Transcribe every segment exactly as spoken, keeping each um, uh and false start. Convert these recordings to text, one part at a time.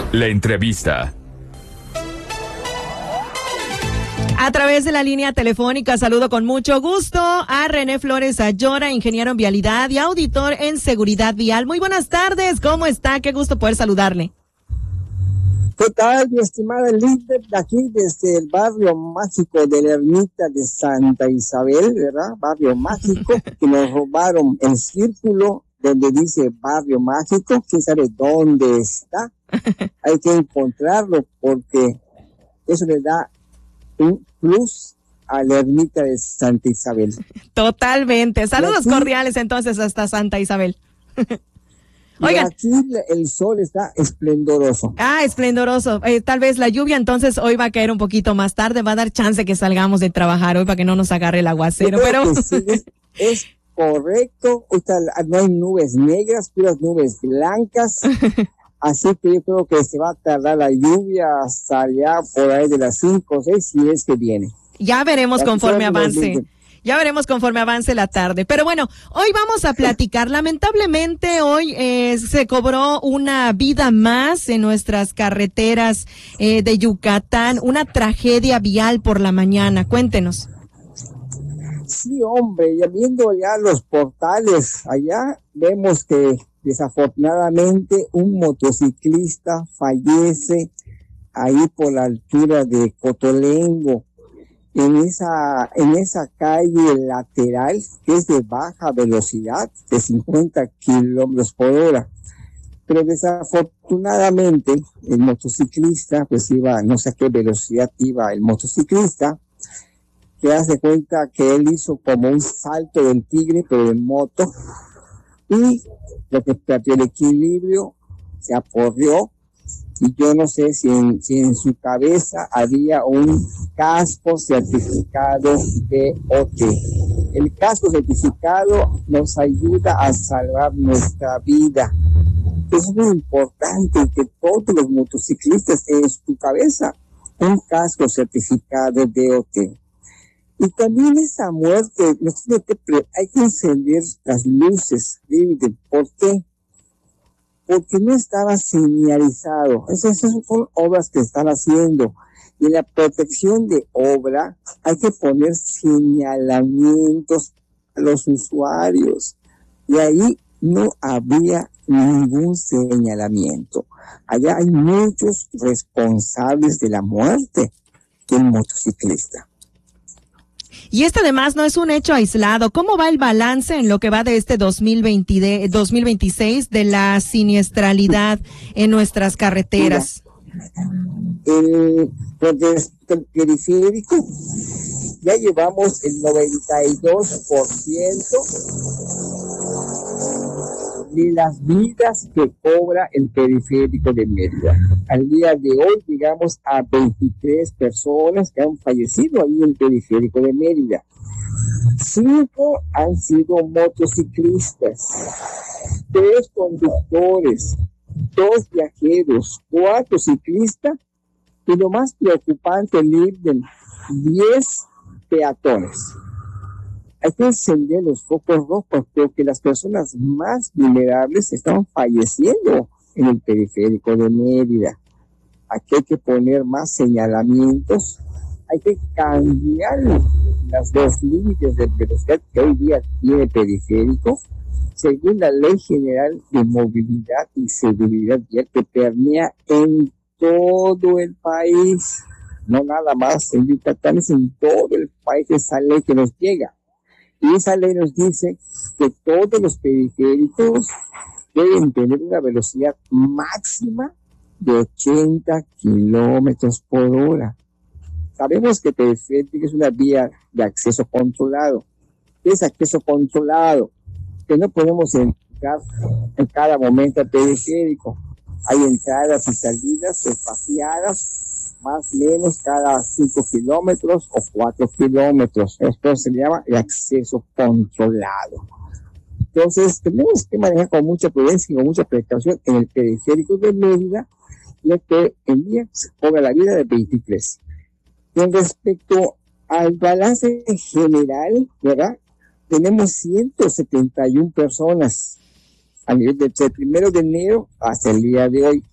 La entrevista. A través de la línea telefónica saludo con mucho gusto a René Flores Ayora, ingeniero en vialidad y auditor en seguridad vial. Muy buenas tardes, ¿cómo está? Qué gusto poder saludarle. ¿Qué tal, mi estimada Líder? De aquí desde el barrio mágico de la ermita de Santa Isabel, ¿verdad? Barrio mágico, que nos robaron el círculo donde dice barrio mágico. ¿Quién sabe dónde está? Hay que encontrarlo porque eso le da un plus a la ermita de Santa Isabel. Totalmente. Saludos aquí, cordiales entonces hasta Santa Isabel. Oigan, aquí el sol está esplendoroso. Ah, esplendoroso. Eh, tal vez la lluvia entonces hoy va a caer un poquito más tarde, va a dar chance que salgamos de trabajar hoy para que no nos agarre el aguacero. Pero sí, es, es correcto. Ahorita no hay nubes negras, puras nubes blancas. Así que yo creo que se va a tardar la lluvia hasta allá por ahí de las cinco o seis, si es que viene. Ya veremos conforme avance. Ya veremos conforme avance la tarde. Pero bueno, hoy vamos a platicar. Lamentablemente hoy eh, se cobró una vida más en nuestras carreteras eh, de Yucatán. Una tragedia vial por la mañana. Cuéntenos. Sí, hombre, ya viendo ya los portales allá, vemos que desafortunadamente un motociclista fallece ahí por la altura de Cotolengo, en esa, en esa calle lateral que es de baja velocidad, de cincuenta kilómetros por hora. Pero desafortunadamente el motociclista, pues iba, no sé a qué velocidad iba el motociclista, que hace cuenta que él hizo como un salto del tigre, pero en moto, y lo que perdió el equilibrio, se aporreó, y yo no sé si en, si en su cabeza había un casco certificado de O T. El casco certificado nos ayuda a salvar nuestra vida. Es muy importante que todos los motociclistas tengan en su cabeza un casco certificado de O T. Y también esa muerte, hay que encender las luces, ¿por qué? Porque no estaba señalizado. Esas, esas son obras que están haciendo. Y en la protección de obra hay que poner señalamientos a los usuarios. Y ahí no había ningún señalamiento. Allá hay muchos responsables de la muerte del motociclista. Y este además no es un hecho aislado. ¿Cómo va el balance en lo que va de este dos mil veinte, de, dos mil veintiséis de la siniestralidad en nuestras carreteras? El, el periférico ya llevamos el noventa y dos por ciento de las vidas que cobra el periférico de Mérida. Al día de hoy llegamos a veintitrés personas que han fallecido ahí en el periférico de Mérida. Cinco han sido motociclistas, tres conductores, dos viajeros, cuatro ciclistas y lo más preocupante, Lirden, diez peatones. Hay que encender los focos rojos porque las personas más vulnerables están falleciendo en el periférico de Mérida. Aquí hay que poner más señalamientos, hay que cambiar las dos límites de velocidad que hoy día tiene el periférico, según la Ley General de Movilidad y Seguridad Vial que permea en todo el país, no nada más en Yucatán, es en todo el país esa ley que nos llega. Y esa ley nos dice que todos los periféricos deben tener una velocidad máxima de ochenta kilómetros por hora. Sabemos que el periférico es una vía de acceso controlado. Es acceso controlado, que no podemos entrar en cada momento al periférico. Hay entradas y salidas espaciadas, más o menos cada cinco kilómetros o cuatro kilómetros. Esto se llama el acceso controlado. Entonces, tenemos que manejar con mucha prudencia y con mucha precaución en el periférico de Mérida, lo que en día se cobra la vida de veintitrés. Con respecto al balance general, ¿verdad? Tenemos ciento setenta y una personas a nivel desde el primero de enero hasta el día de hoy.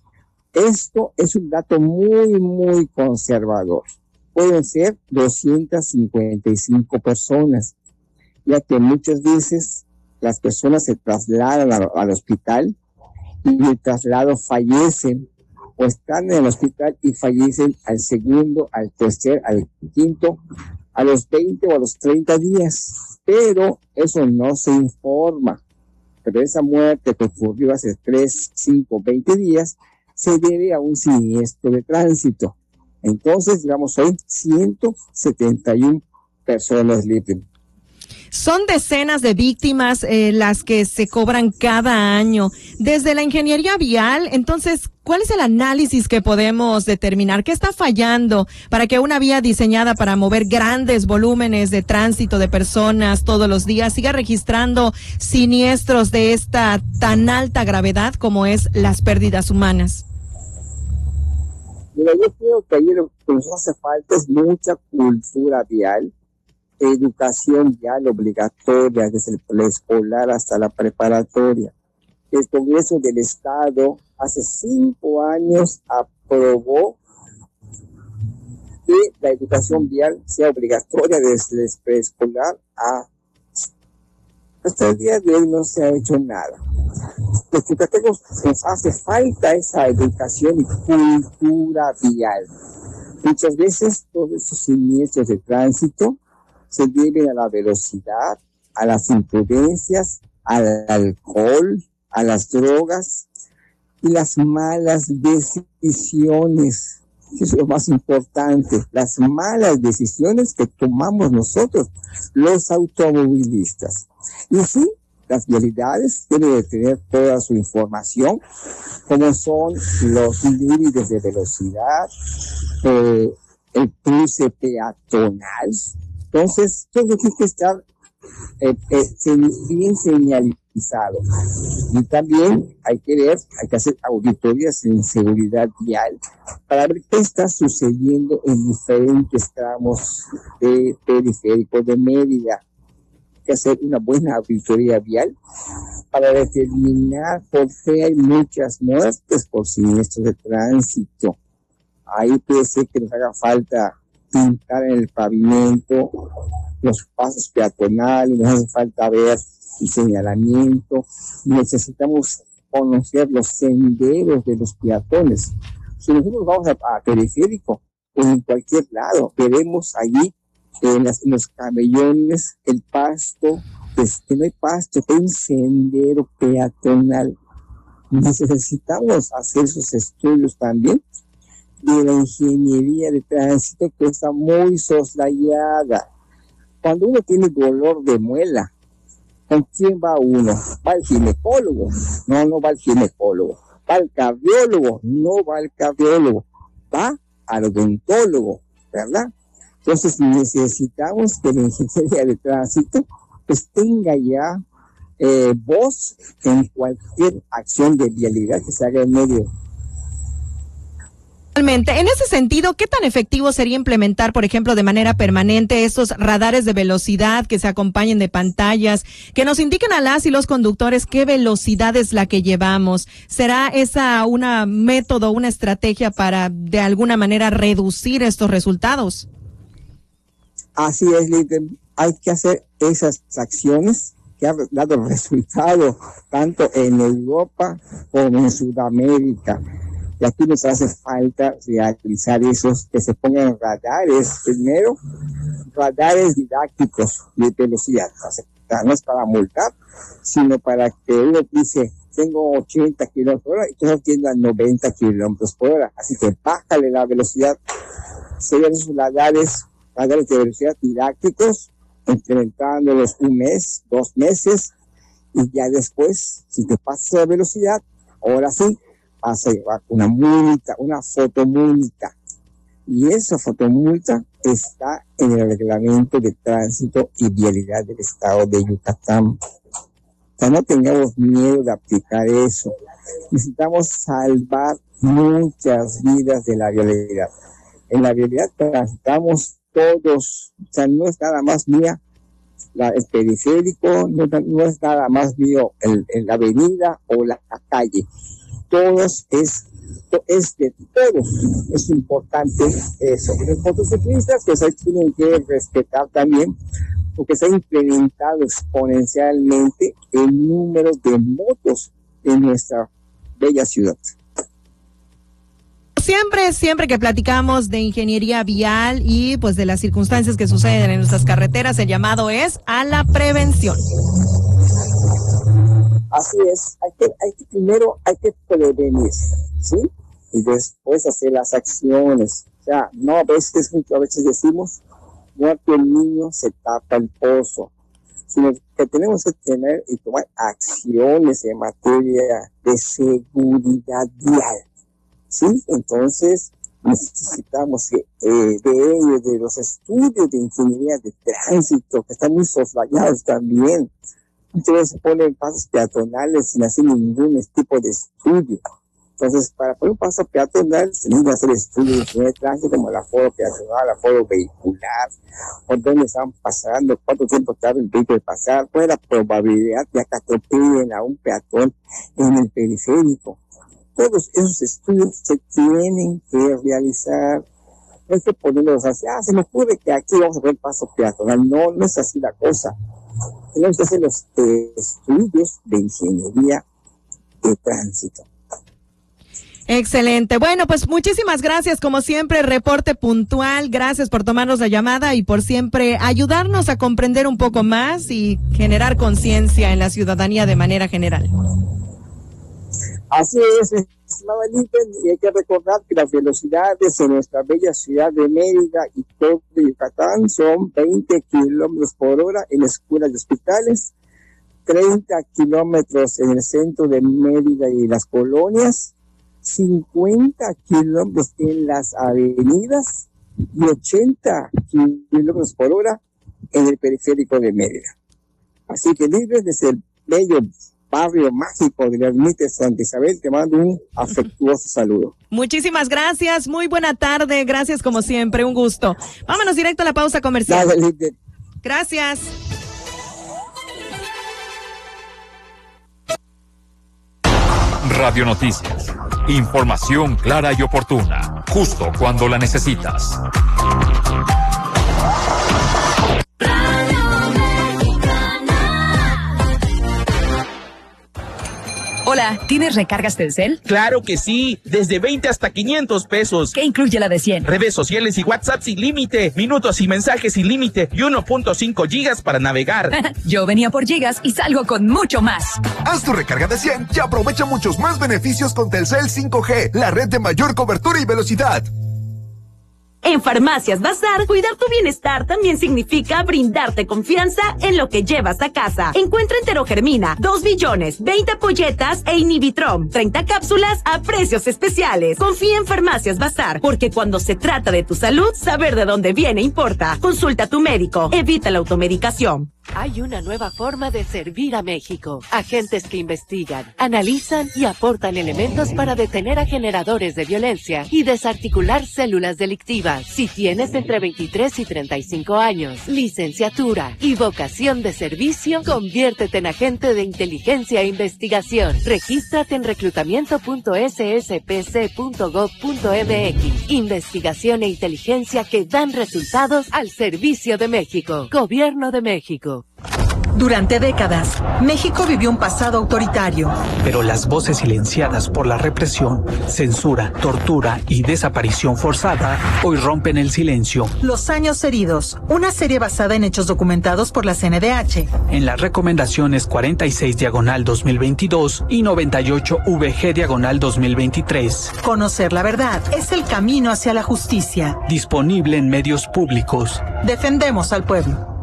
Esto es un dato muy, muy conservador. Pueden ser doscientas cincuenta y cinco personas, ya que muchas veces las personas se trasladan a, al hospital y en el traslado fallecen, o están en el hospital y fallecen al segundo, al tercer, al quinto, a los veinte o a los treinta días. Pero eso no se informa. Pero esa muerte que ocurrió hace tres, cinco, veinte días se debe a un siniestro de tránsito. Entonces, digamos, hoy ciento setenta y una personas libres. Son decenas de víctimas eh, las que se cobran cada año. Desde la ingeniería vial, entonces, ¿cuál es el análisis que podemos determinar? ¿Qué está fallando para que una vía diseñada para mover grandes volúmenes de tránsito de personas todos los días siga registrando siniestros de esta tan alta gravedad como es las pérdidas humanas? Mira, yo creo que ahí lo que nos hace falta es mucha cultura vial, educación vial obligatoria desde el preescolar hasta la preparatoria. El Congreso del Estado hace cinco años aprobó que la educación vial sea obligatoria desde el preescolar a... Hasta el día de hoy no se ha hecho nada. Los yucatecos nos hace falta esa educación y cultura vial. Muchas veces todos esos siniestros de tránsito se deben a la velocidad, a las imprudencias, al alcohol, a las drogas y las malas decisiones. Eso es lo más importante, las malas decisiones que tomamos nosotros, los automovilistas. Y sí, las vialidades deben de tener toda su información, como son los límites de velocidad, eh, el cruce peatonal. Entonces, todo tiene que estar eh, eh, bien señalizado. Y también hay que ver, hay que hacer auditorías en seguridad vial para ver qué está sucediendo en diferentes tramos de periférico de Mérida. Hay que hacer una buena auditoría vial para determinar por qué hay muchas muertes por siniestros de tránsito. Ahí puede ser que nos haga falta pintar en el pavimento los pasos peatonales, nos hace falta ver el señalamiento, necesitamos conocer los senderos de los peatones. Si nosotros vamos a, a periférico o en cualquier lado, veremos allí en, las, en los camellones el pasto, pues, que no hay pasto, que hay un sendero peatonal. Necesitamos hacer esos estudios también de la ingeniería de tránsito, que está muy soslayada. Cuando uno tiene dolor de muela, ¿con quién va uno? ¿Va al ginecólogo? No, no va al ginecólogo. ¿Va al cardiólogo? No va al cardiólogo. Va al odontólogo, ¿verdad? Entonces necesitamos que la ingeniería de tránsito pues tenga ya eh, voz en cualquier acción de vialidad que se haga en medio. En ese sentido, ¿qué tan efectivo sería implementar, por ejemplo, de manera permanente estos radares de velocidad que se acompañen de pantallas, que nos indiquen a las y los conductores qué velocidad es la que llevamos? ¿Será esa una método, una estrategia para de alguna manera reducir estos resultados? Así es, Litten. Hay que hacer esas acciones que han dado resultado tanto en Europa como en Sudamérica. Y aquí nos hace falta realizar esos, que se pongan radares, primero, radares didácticos de velocidad. O sea, no es para multar, sino para que uno dice, tengo ochenta kilómetros por hora y tú entiendas noventa kilómetros por hora. Así que bájale la velocidad. Serían esos radares, radares de velocidad didácticos, implementándolos un mes, dos meses, y ya después, si te pasas la velocidad, ahora sí, vas a llevar una multa, una fotomulta. Y esa fotomulta está en el reglamento de tránsito y vialidad del estado de Yucatán. O sea, no tengamos miedo de aplicar eso. Necesitamos salvar muchas vidas de la vialidad. En la vialidad transitamos todos, o sea, no es nada más mía la, el periférico, no, no es nada más mío el, el, la avenida o la, la calle. Todos es esto es de todos. Es importante eso. Los motociclistas pues ahí tienen que respetar también, porque se ha incrementado exponencialmente el número de motos en nuestra bella ciudad. Siempre, siempre que platicamos de ingeniería vial y pues de las circunstancias que suceden en nuestras carreteras, el llamado es a la prevención. Así es, hay que, hay que primero hay que prevenir, ¿sí? Y después hacer las acciones. O sea, no a veces, a veces decimos, no que el niño se tapa el pozo, sino que tenemos que tener y tomar acciones en materia de seguridad vial. Sí, entonces necesitamos que eh, de ellos, de los estudios de ingeniería de tránsito, que están muy soslayados también. Entonces se ponen pasos peatonales sin hacer ningún tipo de estudio. Entonces, para poner un paso peatonal, se necesita hacer estudios de ingeniería de tránsito, como el aforo peatonal, el aforo vehicular, por dónde están pasando, cuánto tiempo tarda el vehículo de pasar, cuál es la probabilidad de que atropellen a un peatón en el periférico. Todos esos estudios se tienen que realizar. No hay que ponerlos así, ah, se me ocurre que aquí vamos a poner paso peatonal. No, no es así la cosa. Tenemos que hacer los eh, estudios de ingeniería de tránsito. Excelente. Bueno, pues muchísimas gracias, como siempre, reporte puntual. Gracias por tomarnos la llamada y por siempre ayudarnos a comprender un poco más y generar conciencia en la ciudadanía de manera general. Así es, estimada Lipen, y hay que recordar que las velocidades en nuestra bella ciudad de Mérida y todo Yucatán son veinte kilómetros por hora en escuelas y hospitales, treinta kilómetros en el centro de Mérida y las colonias, cincuenta kilómetros en las avenidas y ochenta kilómetros por hora en el periférico de Mérida. Así que, libres desde el bello barrio mágico de la Ermita Santa Isabel, te mando un afectuoso saludo. Muchísimas gracias, muy buena tarde, gracias como siempre, un gusto. Vámonos directo a la pausa comercial. Dale, gracias. Radio Noticias, información clara y oportuna, justo cuando la necesitas. Hola, ¿tienes recargas Telcel? Claro que sí, desde veinte hasta quinientos pesos. ¿Qué incluye la de cien? Redes sociales y WhatsApp sin límite, minutos y mensajes sin límite y uno punto cinco gigas para navegar. Yo venía por gigas y salgo con mucho más. Haz tu recarga de cien y aprovecha muchos más beneficios con Telcel cinco G, la red de mayor cobertura y velocidad. En Farmacias Bazar, cuidar tu bienestar también significa brindarte confianza en lo que llevas a casa. Encuentra Enterogermina, dos billones, veinte ampolletas e Inhibitrom, treinta cápsulas a precios especiales. Confía en Farmacias Bazar, porque cuando se trata de tu salud, saber de dónde viene importa. Consulta a tu médico, evita la automedicación. Hay una nueva forma de servir a México. Agentes que investigan, analizan y aportan elementos para detener a generadores de violencia y desarticular células delictivas. Si tienes entre veintitrés y treinta y cinco años, licenciatura y vocación de servicio, conviértete en agente de inteligencia e investigación. Regístrate en reclutamiento punto s s p c punto gov punto m x. Investigación e inteligencia que dan resultados al servicio de México. Gobierno de México. Durante décadas, México vivió un pasado autoritario. Pero las voces silenciadas por la represión, censura, tortura y desaparición forzada hoy rompen el silencio. Los años heridos, una serie basada en hechos documentados por la C N D H. En las recomendaciones cuarenta y seis diagonal dos mil veintidós y noventa y ocho V G diagonal dos mil veintitrés. Conocer la verdad es el camino hacia la justicia. Disponible en medios públicos. Defendemos al pueblo.